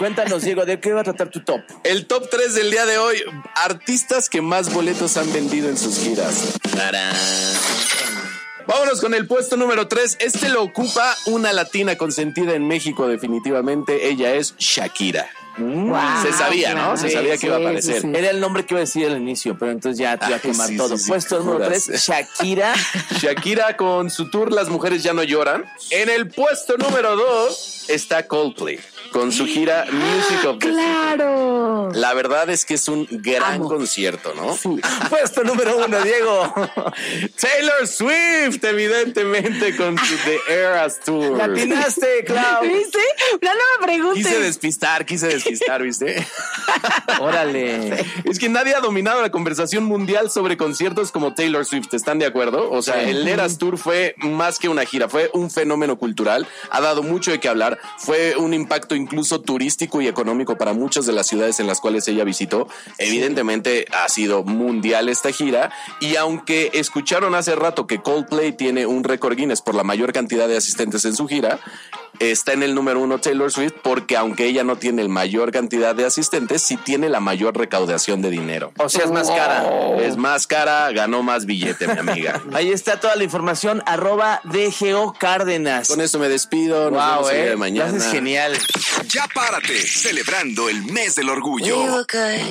Cuéntanos, Diego, ¿de qué va a tratar tu top? El top 3 del día de hoy, artistas que más boletos han vendido en sus giras. ¡Tarán! Vámonos con el puesto número 3. Este lo ocupa una latina consentida en México, definitivamente. Ella es Shakira. Wow, se sabía, ¿no? Se sabía que iba a aparecer. Sí. Era el nombre que iba a decir al inicio, pero entonces ya te iba a quemar todo. Puesto número 3, Shakira. Shakira con su tour Las Mujeres Ya No Lloran. En el puesto número 2 está Coldplay con su gira Music of the ¡Claro! Future. La verdad es que es un gran concierto, ¿no? Sí. Puesto número 1, Diego. Taylor Swift, evidentemente, con su The Eras Tour. La atinaste, Clau. ¿Viste? Ya no me preguntes. Quise despistar, ¿viste? Órale. Es que nadie ha dominado la conversación mundial sobre conciertos como Taylor Swift, ¿están de acuerdo? O sea, el Eras Tour fue más que una gira, fue un fenómeno cultural, ha dado mucho de qué hablar, fue un impacto incluso turístico y económico para muchas de las ciudades en las cuales ella visitó. Evidentemente ha sido mundial esta gira, y aunque escucharon hace rato que Coldplay tiene un récord Guinness por la mayor cantidad de asistentes en su gira, está en el número 1 Taylor Swift porque aunque ella no tiene la mayor cantidad de asistentes, sí tiene la mayor recaudación de dinero. O sea, es más cara. Es más cara, ganó más billete, mi amiga. Ahí está toda la información, @DGO Cárdenas. Con esto me despido. Nos vemos el día de mañana. Lo haces genial. Ya párate, celebrando el mes del orgullo.